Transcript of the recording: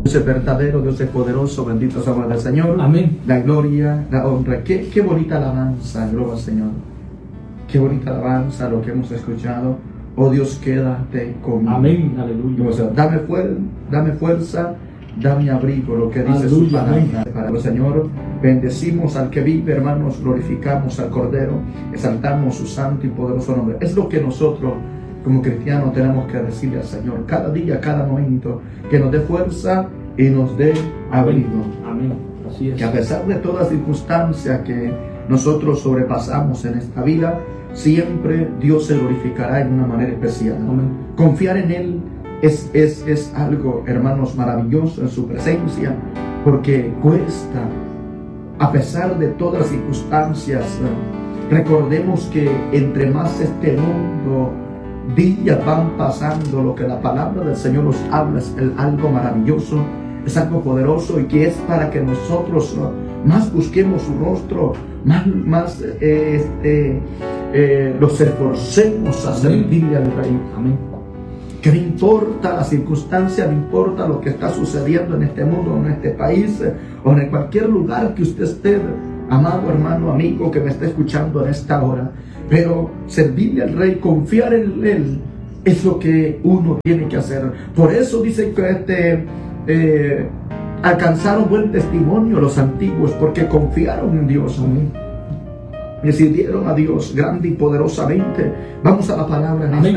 Dios es verdadero, Dios es poderoso, bendito sea el nombre del Señor. Amén. La gloria, la honra. Qué bonita alabanza, gloria al Señor. Qué bonita alabanza lo que hemos escuchado. Oh Dios, quédate conmigo. Amén, aleluya. O sea, dame fuerza, dame abrigo, lo que dice su Aleluya, palabra. Para el Señor, bendecimos al que vive, hermanos, glorificamos al Cordero, exaltamos su santo y poderoso nombre. Es lo que nosotros como cristianos tenemos que decirle al Señor cada día, cada momento, que nos dé fuerza y nos dé abrigo. Amén. Así es. Que a pesar de toda circunstancia que nosotros sobrepasamos en esta vida, siempre Dios se glorificará en una manera especial. Amén. Confiar en Él es algo, hermanos, maravilloso en su presencia, porque cuesta, a pesar de todas las circunstancias. Recordemos que entre más este mundo, días van pasando, lo que la palabra del Señor nos habla es algo maravilloso, es algo poderoso, y que es para que nosotros más busquemos su rostro, más los esforcemos a servirle al Rey. Amén. Que no importa la circunstancia, no importa lo que está sucediendo en este mundo, en este país, o en cualquier lugar que usted esté, amado hermano, amigo que me está escuchando en esta hora, pero servirle al Rey, confiar en Él, es lo que uno tiene que hacer. Por eso dice que alcanzaron buen testimonio los antiguos, porque confiaron en Dios. Amén. Le sirvieron a Dios grande y poderosamente. Vamos a la palabra en esta